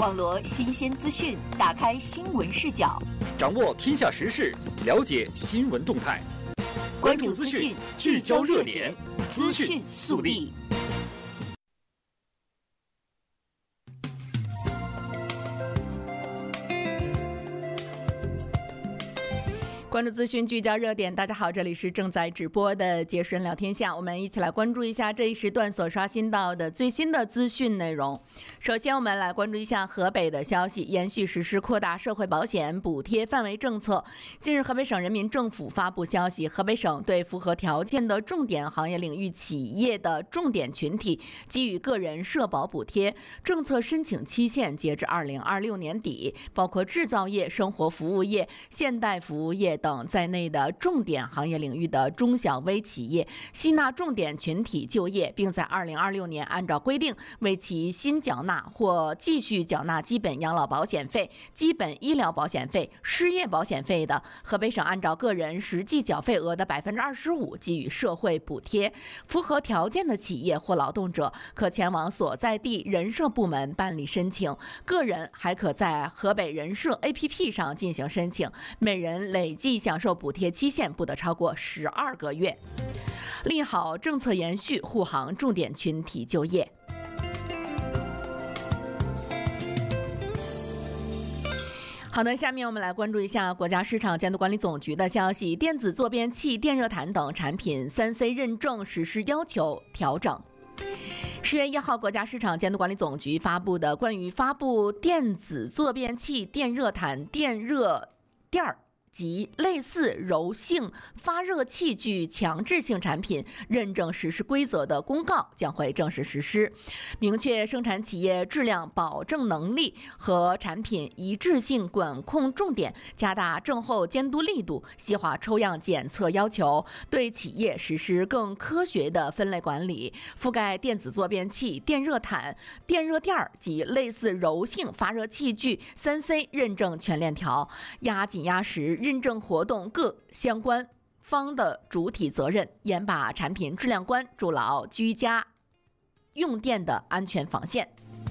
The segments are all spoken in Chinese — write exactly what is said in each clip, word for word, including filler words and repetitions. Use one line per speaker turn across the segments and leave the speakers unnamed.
网罗新鲜资讯，打开新闻视角，
掌握天下时事，了解新闻动态，关注资讯，聚焦热点，资讯速递。
关注资讯，聚焦热点。大家好，这里是正在直播的杰顺聊天下，我们一起来关注一下这一时段所刷新到的最新的资讯内容。首先，我们来关注一下河北的消息，延续实施扩大社会保险补贴范围政策。近日，河北省人民政府发布消息，河北省对符合条件的重点行业领域企业的重点群体给予个人社保补贴，政策申请期限截至二零二六年底，包括制造业、生活服务业、现代服务业等在内的重点行业领域的中小微企业吸纳重点群体就业，并在二零二六年按照规定为其新缴纳或继续缴纳基本养老保险费、基本医疗保险费、失业保险费的，河北省按照个人实际缴费额的百分之二十五给予社会补贴。符合条件的企业或劳动者可前往所在地人社部门办理申请，个人还可在河北人社 A P P 上进行申请，每人累计享受补贴期限不得超过十二个月。利好政策延续，护航重点群体就业。好的，下面我们来关注一下国家市场监督管理总局的消息，电子坐便器、电热毯等产品 三 C 认证实施要求调整。十月一号，国家市场监督管理总局发布的关于发布电子坐便器、电热毯、电热垫儿及类似柔性发热器具强制性产品认证实施规则的公告将会正式实施，明确生产企业质量保证能力和产品一致性管控重点，加大症后监督力度，细化抽样检测要求，对企业实施更科学的分类管理，覆盖电子坐便器、电热毯、电热垫及类似柔性发热器具 三 C 认证全链条，压紧压实认证活动各相关方的主体责任，严把产品质量关筑牢居家用电的安全防线。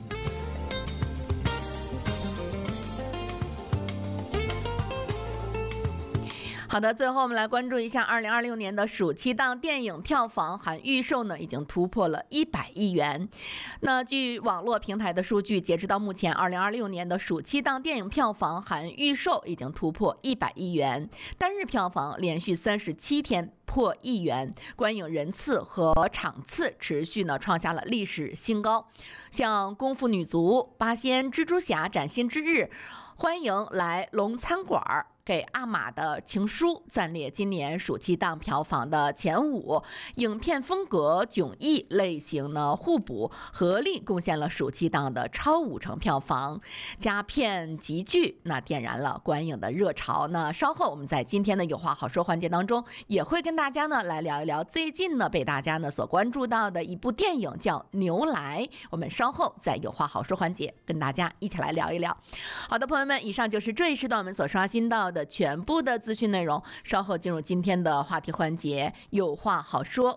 好的，最后我们来关注一下二零二六年的暑期档电影票房含预售呢，已经突破了一百亿元。那据网络平台的数据，截止到目前，二零二六年的暑期档电影票房含预售已经突破一百亿元，单日票房连续三十七天破亿元，观影人次和场次持续呢创下了历史新高。像《功夫女足》、《八仙》、《蜘蛛侠》崭新之日、欢迎来龙餐馆、给阿玛的情书暂列今年暑期档票房的前五，影片风格迥异，类型呢互补，合力贡献了暑期档的超五成票房，佳片集聚，那点燃了观影的热潮。那稍后我们在今天的有话好说环节当中，也会跟大家呢来聊一聊最近呢被大家呢所关注到的一部电影叫《牛来》，我们稍后在有话好说环节跟大家一起来聊一聊。好的，朋友们，以上就是这一时段我们所刷新到的全部的资讯内容，稍后进入今天的话题环节，有话好说。